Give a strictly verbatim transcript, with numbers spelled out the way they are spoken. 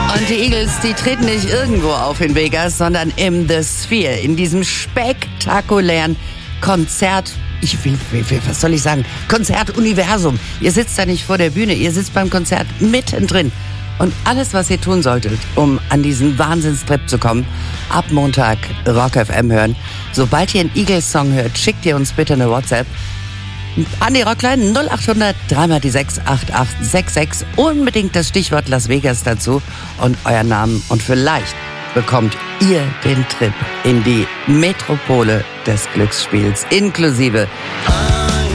Und die Eagles, die treten nicht irgendwo auf in Vegas, sondern im The Sphere, in diesem spektakulären Konzert. Ich will, was soll ich sagen? Konzertuniversum. Ihr sitzt da nicht vor der Bühne, ihr sitzt beim Konzert mittendrin. Und alles, was ihr tun solltet, um an diesen Wahnsinnstrip zu kommen, ab Montag Rock F M hören. Sobald ihr einen Eagles-Song hört, schickt ihr uns bitte eine WhatsApp an die Rockline null acht hundert drei mal die sechs acht acht sechs sechs. Unbedingt das Stichwort Las Vegas dazu und euren Namen. Und vielleicht bekommt ihr den Trip in die Metropole des Glücksspiels inklusive